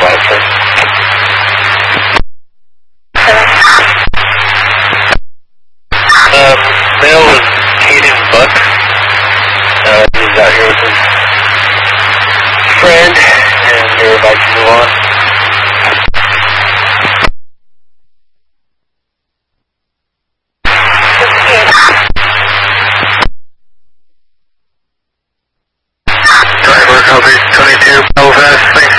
Watford. Male was Hayden Buck. He was out here with his friend, and they were about to move on. Driver, copy, 22, Belfast,